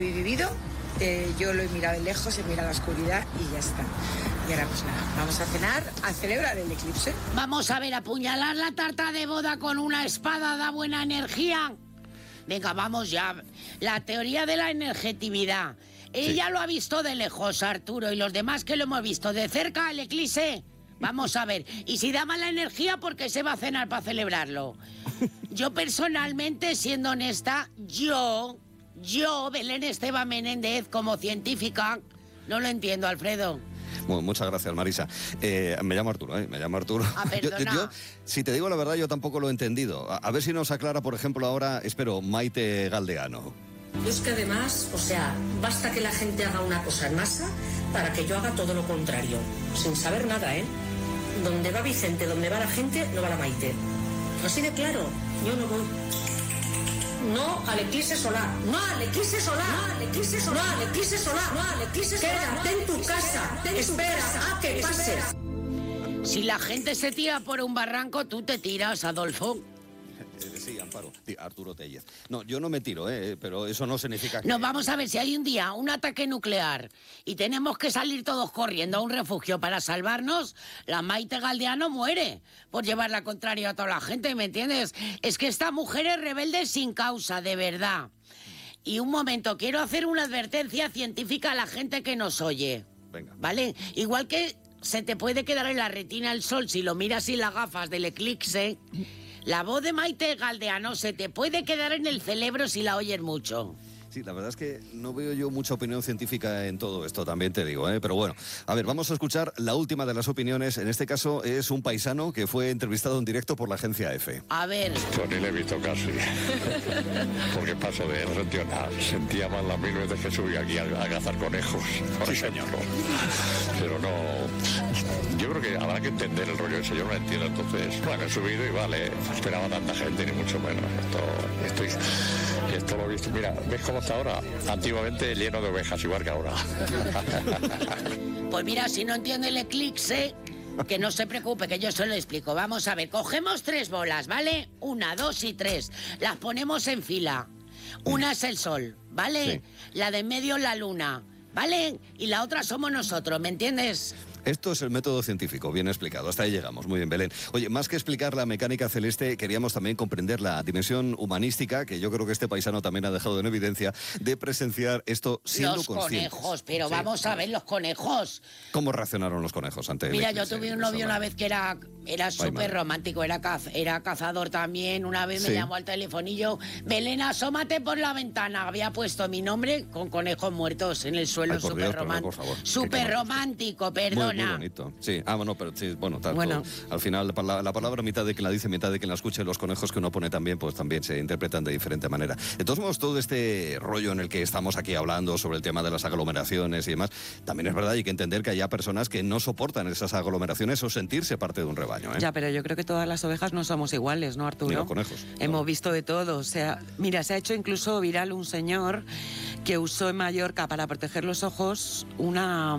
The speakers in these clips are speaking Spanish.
he vivido, yo lo he mirado de lejos, he mirado la oscuridad y ya está. Y ahora pues nada, vamos a cenar, a celebrar el eclipse. Vamos a ver, apuñalar la tarta de boda con una espada da buena energía. Venga, vamos ya. La teoría de la energetividad. Ella lo ha visto de lejos, Arturo, y los demás que lo hemos visto de cerca, el eclipse. Vamos a ver. Y si da mala energía, ¿por qué se va a cenar para celebrarlo? Yo personalmente, siendo honesta, yo, Belén Esteban Menéndez, como científica, no lo entiendo, Alfredo. Bueno, muchas gracias, Marisa. Me llamo Arturo, me llamo Arturo. Ah, perdona. Yo, si te digo la verdad, yo tampoco lo he entendido. A ver si nos aclara, por ejemplo, ahora, espero, Maite Galdeano. Es que además, basta que la gente haga una cosa en masa para que yo haga todo lo contrario, sin saber nada, ¿eh? Donde va Vicente, donde va la gente, no va la Maite. Así de claro, yo no voy. No al eclipse solar, no al eclipse solar, no al eclipse solar, no al eclipse solar, no al eclipse solar. Quédate en tu casa, espera a que pases. Si la gente se tira por un barranco, tú te tiras, Adolfo. Sí, Amparo. Arturo Tellez. No, yo no me tiro, pero eso no significa que... No, vamos a ver, si hay un día un ataque nuclear y tenemos que salir todos corriendo a un refugio para salvarnos, la Maite Galdeano muere por llevar la contraria a toda la gente, ¿me entiendes? Es que esta mujer es rebelde sin causa, de verdad. Y un momento, quiero hacer una advertencia científica a la gente que nos oye. Venga. ¿Vale? Igual que se te puede quedar en la retina el sol si lo miras sin las gafas del eclipse... La voz de Maite Galdeano se te puede quedar en el cerebro si la oyes mucho. Sí, la verdad es que no veo yo mucha opinión científica en todo esto, también te digo, pero bueno. A ver, vamos a escuchar la última de las opiniones. En este caso es un paisano que fue entrevistado en directo por la agencia EFE. A ver. Pues ni le he visto casi. Porque paso de no sentía nada. Sentía más las 1000 veces que subí aquí a cazar conejos. Sí, señor. Pero no... Yo creo que habrá que entender el rollo ese. Yo no lo entiendo, entonces... Bueno, he subido y vale. No esperaba tanta gente, ni mucho menos. Esto lo he visto. Mira, ¿ves cómo está ahora? Antiguamente lleno de ovejas, igual que ahora. Pues mira, si no entiende el eclipse, que no se preocupe, que yo se lo explico. Vamos a ver, cogemos 3 bolas, ¿vale? 1, 2 y 3. Las ponemos en fila. Una es el sol, ¿vale? Sí. La de en medio la luna, ¿vale? Y la otra somos nosotros, ¿me entiendes? Esto es el método científico, bien explicado. Hasta ahí llegamos. Muy bien, Belén. Oye, más que explicar la mecánica celeste, queríamos también comprender la dimensión humanística, que yo creo que este paisano también ha dejado en evidencia, de presenciar esto siendo los conscientes. Conejos, pero Sí. vamos a ver los conejos. ¿Cómo reaccionaron los conejos ante el Mira, yo eclipse? tuve un novio una vez que era súper romántico, era cazador también. Una vez me Sí. llamó al telefonillo, Belén, asómate por la ventana. Había puesto mi nombre con conejos muertos en el suelo, Ay, por súper Dios, pero por favor, súper qué romántico, perdona. Muy bonito. Sí, bueno, pero sí, bueno, tanto. Bueno. Al final, la palabra mitad de quien la dice, mitad de quien la escucha, los conejos que uno pone también, pues también se interpretan de diferente manera. De todos modos, todo este rollo en el que estamos aquí hablando sobre el tema de las aglomeraciones y demás, también es verdad, hay que entender que haya personas que no soportan esas aglomeraciones o sentirse parte de un rebaño, Ya, pero yo creo que todas las ovejas no somos iguales, ¿no, Arturo? Ni los conejos. Hemos visto de todo. O sea, mira, se ha hecho incluso viral un señor que usó en Mallorca para proteger los ojos una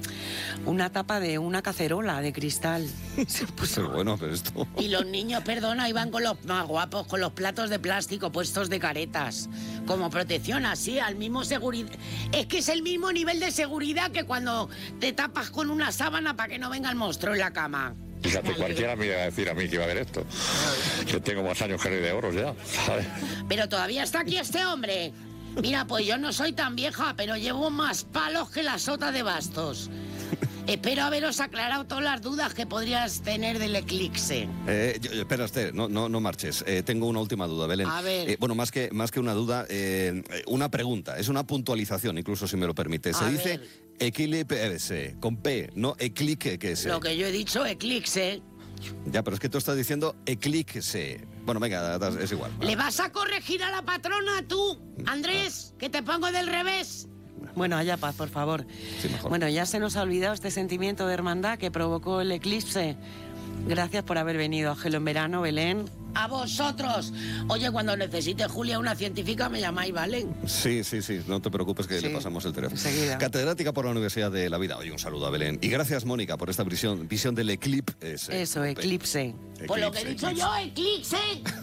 tapa de una cacerola de cristal. Se puso... Pero bueno, pero esto... Y los niños, perdona, iban con los más guapos, con los platos de plástico puestos de caretas. Como protección, así, al mismo seguridad. Es que es el mismo nivel de seguridad que cuando te tapas con una sábana para que no venga el monstruo en la cama. Fíjate, cualquiera me iba a decir a mí que iba a ver esto. Que tengo más años que Rey de Oros ya, ¿sabes? Pero todavía está aquí este hombre. Mira, pues yo no soy tan vieja, pero llevo más palos que la sota de bastos. Espero haberos aclarado todas las dudas que podrías tener del eclipse. Espera, Esther, no marches. Tengo una última duda, Belén. A ver. Bueno, más que una duda, una pregunta. Es una puntualización, incluso si me lo permite. Se dice eclipse, con P, no eclipse. Lo que yo he dicho, eclipse. Ya, pero es que tú estás diciendo eclipse. Bueno, venga, es igual. ¿Le vas a corregir a la patrona tú, Andrés? Que te pongo del revés. Bueno, haya paz, por favor. Sí, mejor. Bueno, ya se nos ha olvidado este sentimiento de hermandad que provocó el eclipse. Gracias por haber venido a Gelo en Verano, Belén. A vosotros. Oye, cuando necesite, Julia, una científica, me llamáis, ¿vale? Sí, no te preocupes que Sí, le pasamos el teléfono. enseguida. Catedrática por la Universidad de la Vida. Oye, un saludo a Belén. Y gracias, Mónica, por esta visión del eclipse. Eso, eclipse. Por lo que he dicho yo, eclipse.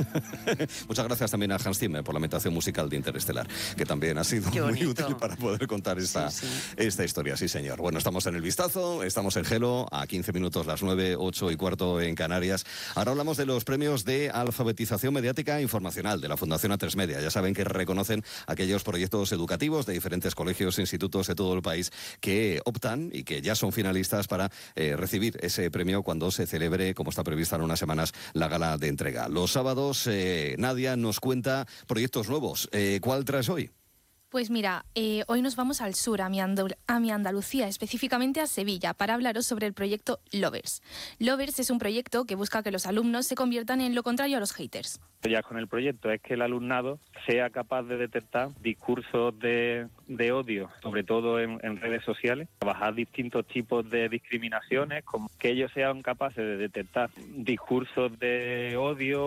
Muchas gracias también a Hans Zimmer por la ambientación musical de Interestelar, que también ha sido muy útil para poder contar esta historia. Sí, señor. Bueno, estamos en El Vistazo, estamos en Gelo, a 15 minutos las 9, 8 y cuarto en Canarias. Ahora hablamos de los premios de alfabetización mediática e informacional de la Fundación A3 Media. Ya saben que reconocen aquellos proyectos educativos de diferentes colegios e institutos de todo el país que optan y que ya son finalistas para recibir ese premio cuando se celebre, como está prevista en unas semanas, la gala de entrega. Los sábados, Nadia nos cuenta proyectos nuevos. ¿Cuál traes hoy? Pues mira, hoy nos vamos al sur, a mi Andalucía, específicamente a Sevilla, para hablaros sobre el proyecto Lovers. Lovers es un proyecto que busca que los alumnos se conviertan en lo contrario a los haters. Ya con el proyecto es que el alumnado sea capaz de detectar discursos de odio, sobre todo en redes sociales, trabajar distintos tipos de discriminaciones, como que ellos sean capaces de detectar discursos de odio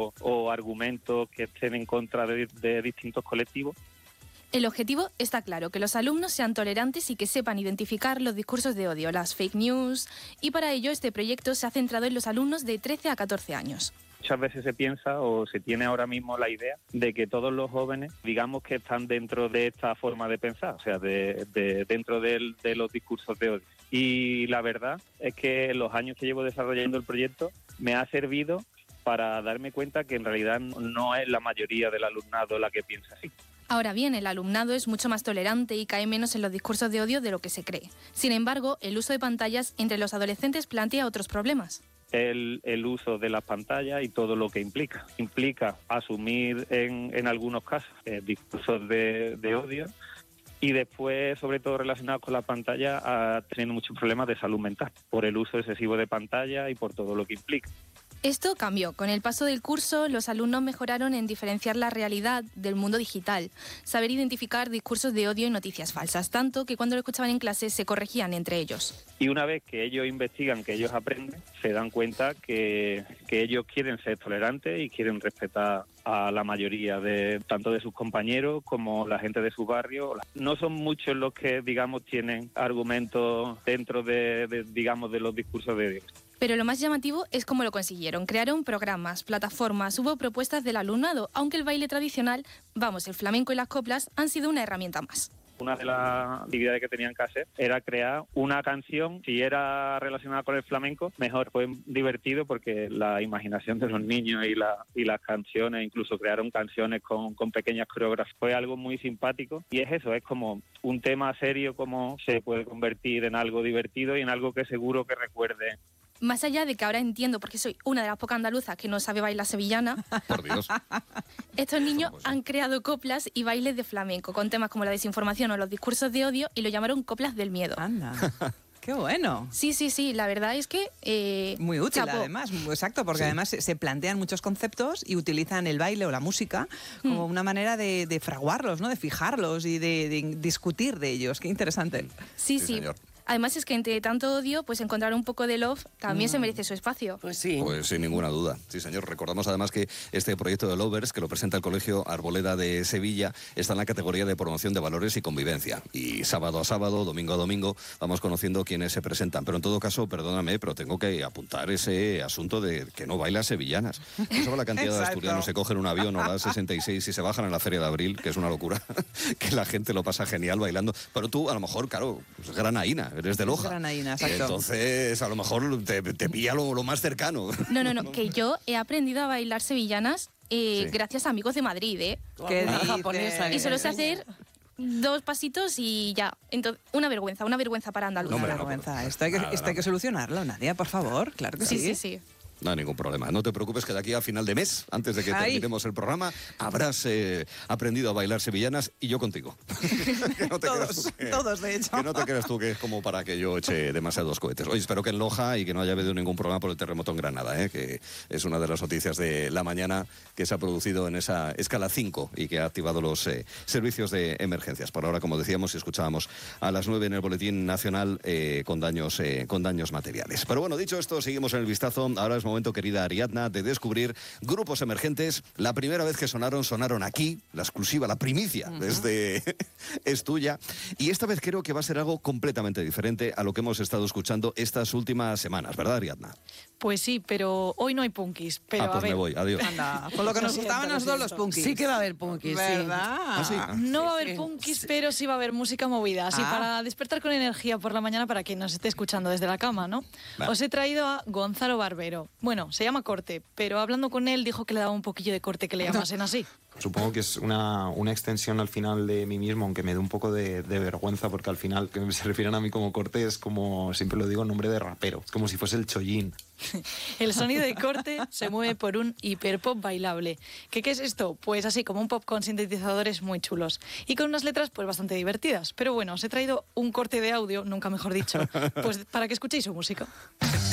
o argumentos que estén en contra de distintos colectivos. El objetivo está claro, que los alumnos sean tolerantes y que sepan identificar los discursos de odio, las fake news, y para ello este proyecto se ha centrado en los alumnos de 13 a 14 años. Muchas veces se piensa o se tiene ahora mismo la idea de que todos los jóvenes, digamos que están dentro de esta forma de pensar, o sea, dentro de los discursos de odio. Y la verdad es que los años que llevo desarrollando el proyecto me ha servido para darme cuenta que en realidad no es la mayoría del alumnado la que piensa así. Ahora bien, el alumnado es mucho más tolerante y cae menos en los discursos de odio de lo que se cree. Sin embargo, el uso de pantallas entre los adolescentes plantea otros problemas. El uso de las pantallas y todo lo que implica. Implica asumir en algunos casos discursos de odio y después, sobre todo relacionados con la pantalla, teniendo muchos problemas de salud mental por el uso excesivo de pantalla y por todo lo que implica. Esto cambió. Con el paso del curso, los alumnos mejoraron en diferenciar la realidad del mundo digital, saber identificar discursos de odio y noticias falsas, tanto que cuando lo escuchaban en clase se corregían entre ellos. Y una vez que ellos investigan, que ellos aprenden, se dan cuenta que ellos quieren ser tolerantes y quieren respetar a la mayoría tanto de sus compañeros como la gente de su barrio. No son muchos los que, digamos, tienen argumentos dentro de los discursos de odio. Pero lo más llamativo es cómo lo consiguieron. Crearon programas, plataformas, hubo propuestas del alumnado, aunque el baile tradicional, el flamenco y las coplas han sido una herramienta más. Una de las actividades que tenían que hacer era crear una canción, si era relacionada con el flamenco, mejor. Fue divertido porque la imaginación de los niños y las canciones, incluso crearon canciones con pequeñas coreografías, fue algo muy simpático. Y es eso, es como un tema serio, cómo se puede convertir en algo divertido y en algo que seguro que recuerde. Más allá de que ahora entiendo, porque soy una de las pocas andaluzas que no sabe bailar sevillana, por Dios, estos niños han creado coplas y bailes de flamenco con temas como la desinformación o los discursos de odio y lo llamaron coplas del miedo. Anda. ¡Qué bueno! Sí, la verdad es que... muy útil, además, exacto, porque además se plantean muchos conceptos y utilizan el baile o la música como una manera de fraguarlos, ¿no? De fijarlos y de discutir de ellos. ¡Qué interesante! Sí. Señor. Además es que entre tanto odio, pues encontrar un poco de love también se merece su espacio. Pues sí. Pues sin ninguna duda. Sí, señor. Recordamos además que este proyecto de Lovers, que lo presenta el Colegio Arboleda de Sevilla, está en la categoría de promoción de valores y convivencia. Y sábado a sábado, domingo a domingo, vamos conociendo quiénes se presentan. Pero en todo caso, perdóname, pero tengo que apuntar ese asunto de que no bailan sevillanas. No sabes la cantidad de asturianos se cogen un avión o la 66 y se bajan en la Feria de Abril, que es una locura, que la gente lo pasa genial bailando. Pero tú, a lo mejor, claro, pues granaína, eres de Loja. Granaína, exacto. Entonces, a lo mejor te pilla lo más cercano. No, que yo he aprendido a bailar sevillanas gracias a amigos de Madrid, ¿eh? ¿Qué japonesa? Y solo sé hacer 2 pasitos y ya. Entonces, una vergüenza para Andalucía. Una vergüenza. Esto hay que solucionarlo, Nadia, por favor. Claro que sí. Sí. No hay ningún problema. No te preocupes que de aquí a final de mes, antes de que terminemos el programa, habrás aprendido a bailar sevillanas y yo contigo. Que no te todos, de hecho. Que no te creas tú que es como para que yo eche demasiados cohetes. Oye, espero que en Loja y que no haya habido ningún problema por el terremoto en Granada, que es una de las noticias de la mañana que se ha producido en esa escala 5 y que ha activado los servicios de emergencias. Por ahora, como decíamos y escuchábamos a las 9 en el Boletín Nacional, con daños materiales. Pero bueno, dicho esto, seguimos en el vistazo. Ahora es momento, querida Ariadna, de descubrir grupos emergentes. La primera vez que sonaron aquí, la exclusiva, la primicia, es tuya. Y esta vez creo que va a ser algo completamente diferente a lo que hemos estado escuchando estas últimas semanas, ¿verdad, Ariadna? Pues sí, pero hoy no hay punkis. Pero pues a ver. me voy, adiós. Anda, con lo que nos gustaban los dos los punkis. Sí que va a haber punkis, ¿verdad? ¿Ah, sí? No va a haber punkis, pero sí va a haber música movida. Así para despertar con energía por la mañana para quien nos esté escuchando desde la cama, ¿no? Vale. Os he traído a Gonzalo Barbero. Bueno, se llama Corte, pero hablando con él dijo que le daba un poquillo de corte que le llamasen así. Supongo que es una extensión al final de mí mismo, aunque me dé un poco de vergüenza, porque al final que se refieren a mí como Corte es como, siempre lo digo, nombre de rapero. Es como si fuese el Chollín. El sonido de Corte se mueve por un hiperpop bailable. ¿Qué es esto? Pues así como un pop con sintetizadores muy chulos y con unas letras pues bastante divertidas. Pero bueno, os he traído un corte de audio, nunca mejor dicho, pues para que escuchéis su música.